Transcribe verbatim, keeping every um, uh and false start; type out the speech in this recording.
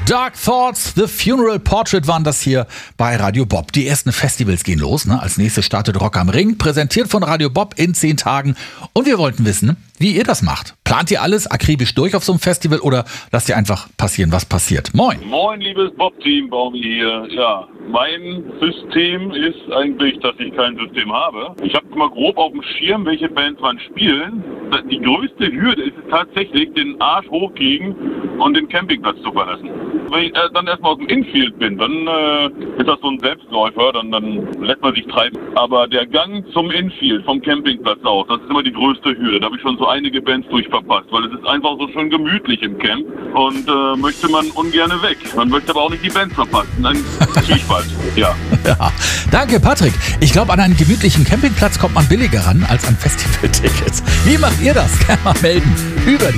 Dark Thoughts, The Funeral Portrait waren das hier bei Radio Bob. Die ersten Festivals gehen los. Ne? Als nächstes startet Rock am Ring, präsentiert von Radio Bob in zehn Tagen. Und wir wollten wissen, wie ihr das macht. Plant ihr alles akribisch durch auf so einem Festival oder lasst ihr einfach passieren, was passiert? Moin. Moin, liebes Bob-Team, Baumi hier. Ja, mein System ist eigentlich, dass ich kein System habe. Ich habe mal grob auf dem Schirm, welche Bands wann spielen. Die größte Hürde ist es tatsächlich, den Arsch hochkriegen und den Campingplatz zu verlassen. Wenn ich äh, dann erstmal aus dem Infield bin, dann äh, ist das so ein Selbstläufer, dann, dann lässt man sich treiben. Aber der Gang zum Infield, vom Campingplatz aus, das ist immer die größte Hürde. Da habe ich schon so einige Bands durchverpasst, weil es ist einfach so schön gemütlich im Camp und äh, möchte man ungerne weg. Man möchte aber auch nicht die Bands verpassen. Ein Zwiespalt, ja. Ja. Danke, Patrick. Ich glaube, an einen gemütlichen Campingplatz kommt man billiger ran als an Festivaltickets. Wie macht ihr das? Gerne mal melden. Über